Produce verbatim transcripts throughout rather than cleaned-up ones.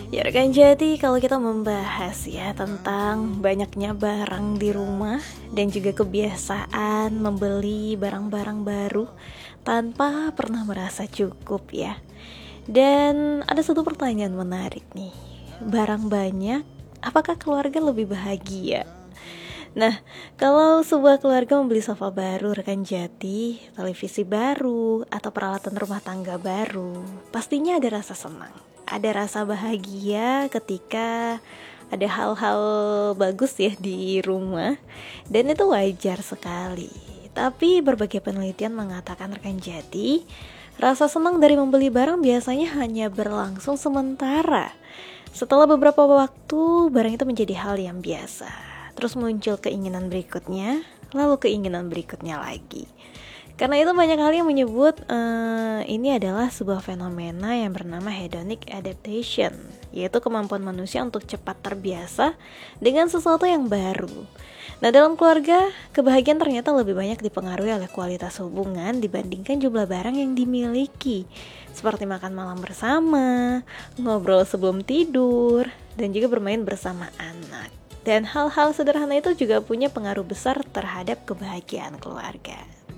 Ya rekan, jadi kalau kita membahas ya tentang banyaknya barang di rumah dan juga kebiasaan membeli barang-barang baru tanpa pernah merasa cukup ya. Dan ada satu pertanyaan menarik nih. Barang banyak, apakah keluarga lebih bahagia? Nah, kalau sebuah keluarga membeli sofa baru, rekan jati, televisi baru, atau peralatan rumah tangga baru, pastinya ada rasa senang, ada rasa bahagia ketika ada hal-hal bagus ya di rumah, dan itu wajar sekali. Tapi berbagai penelitian mengatakan rekan jati, rasa senang dari membeli barang biasanya hanya berlangsung sementara. Setelah beberapa waktu, barang itu menjadi hal yang biasa. Terus muncul keinginan berikutnya, lalu keinginan berikutnya lagi. Karena itu banyak hal yang menyebut uh, ini adalah sebuah fenomena yang bernama hedonic adaptation, yaitu kemampuan manusia untuk cepat terbiasa dengan sesuatu yang baru. Nah, dalam keluarga, kebahagiaan ternyata lebih banyak dipengaruhi oleh kualitas hubungan dibandingkan jumlah barang yang dimiliki, seperti makan malam bersama, ngobrol sebelum tidur, dan juga bermain bersama anak. Dan hal-hal sederhana itu juga punya pengaruh besar terhadap kebahagiaan keluarga.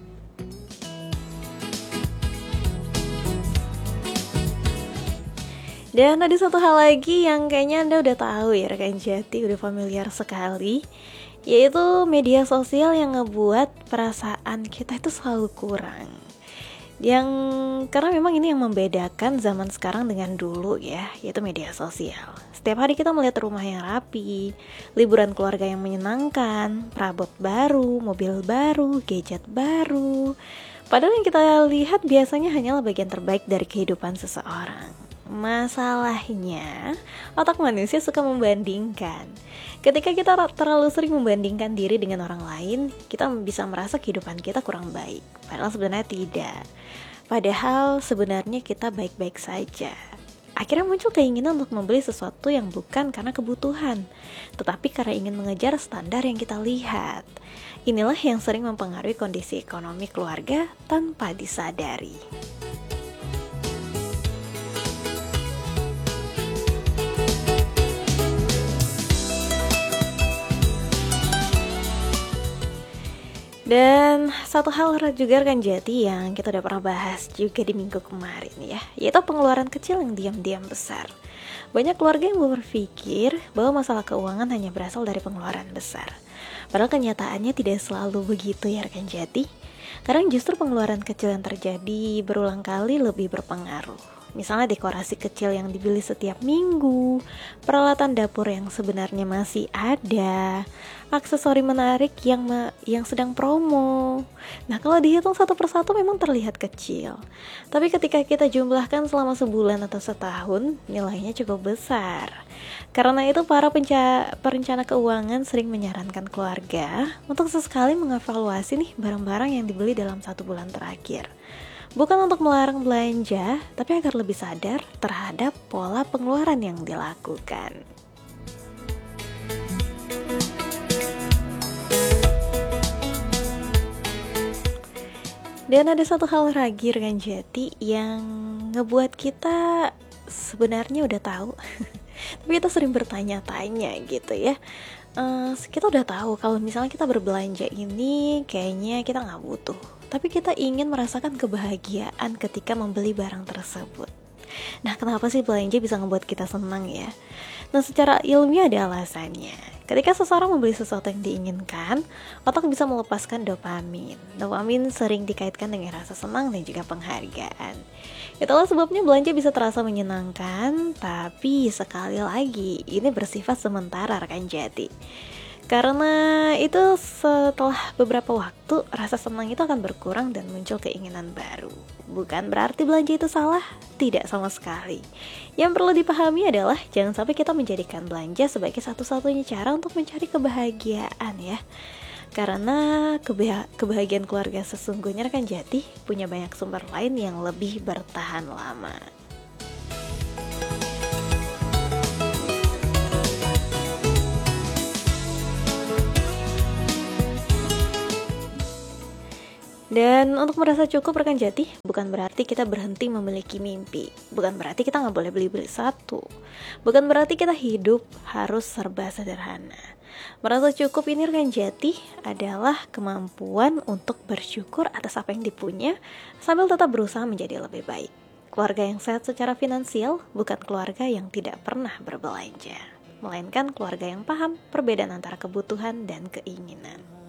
Dan ada satu hal lagi yang kayaknya Anda udah tahu ya rekan jati, udah familiar sekali, yaitu media sosial yang ngebuat perasaan kita itu selalu kurang. Yang karena memang ini yang membedakan zaman sekarang dengan dulu ya, yaitu media sosial. Setiap hari kita melihat rumah yang rapi, liburan keluarga yang menyenangkan, perabot baru, mobil baru, gadget baru. Padahal yang kita lihat biasanya hanyalah bagian terbaik dari kehidupan seseorang. Masalahnya, otak manusia suka membandingkan. Ketika kita terlalu sering membandingkan diri dengan orang lain, kita bisa merasa kehidupan kita kurang baik. Padahal sebenarnya tidak. Padahal sebenarnya kita baik-baik saja. Akhirnya muncul keinginan untuk membeli sesuatu yang bukan karena kebutuhan, tetapi karena ingin mengejar standar yang kita lihat. Inilah yang sering mempengaruhi kondisi ekonomi keluarga tanpa disadari. Dan satu hal juga rekan jati yang kita udah pernah bahas juga di minggu kemarin ya, yaitu pengeluaran kecil yang diam-diam besar. Banyak keluarga yang berpikir bahwa masalah keuangan hanya berasal dari pengeluaran besar. Padahal kenyataannya tidak selalu begitu ya rekan jati. Kadang justru pengeluaran kecil yang terjadi berulang kali lebih berpengaruh. Misalnya dekorasi kecil yang dibeli setiap minggu, peralatan dapur yang sebenarnya masih ada, aksesori menarik yang ma- yang sedang promo. Nah, kalau dihitung satu persatu memang terlihat kecil. Tapi ketika kita jumlahkan selama sebulan atau setahun, nilainya cukup besar. Karena itu para penca- perencana keuangan sering menyarankan keluarga untuk sesekali mengevaluasi nih barang-barang yang dibeli dalam satu bulan terakhir. Bukan untuk melarang belanja, tapi agar lebih sadar terhadap pola pengeluaran yang dilakukan. Dan ada satu hal lagi rekan jati yang ngebuat kita sebenarnya udah tahu, tapi kita sering bertanya-tanya gitu ya. Uh, kita udah tahu kalau misalnya kita berbelanja ini kayaknya kita nggak butuh, tapi kita ingin merasakan kebahagiaan ketika membeli barang tersebut. Nah, kenapa sih belanja bisa ngebuat kita senang ya? Nah, secara ilmiah ada alasannya. Ketika seseorang membeli sesuatu yang diinginkan, otak bisa melepaskan dopamin. Dopamin sering dikaitkan dengan rasa senang dan juga penghargaan. Itulah sebabnya belanja bisa terasa menyenangkan, tapi sekali lagi ini bersifat sementara rekan jati. Karena itu setelah beberapa waktu rasa senang itu akan berkurang dan muncul keinginan baru. Bukan berarti belanja itu salah, tidak sama sekali. Yang perlu dipahami adalah jangan sampai kita menjadikan belanja sebagai satu-satunya cara untuk mencari kebahagiaan ya. Karena kebah- kebahagiaan keluarga sesungguhnya rekan jati punya banyak sumber lain yang lebih bertahan lama. Dan untuk merasa cukup rekan jati, bukan berarti kita berhenti memiliki mimpi. Bukan berarti kita nggak boleh beli-beli satu. Bukan berarti kita hidup harus serba sederhana. Merasa cukup ini rekan jati adalah kemampuan untuk bersyukur atas apa yang dipunya sambil tetap berusaha menjadi lebih baik. Keluarga yang sehat secara finansial bukan keluarga yang tidak pernah berbelanja, melainkan keluarga yang paham perbedaan antara kebutuhan dan keinginan.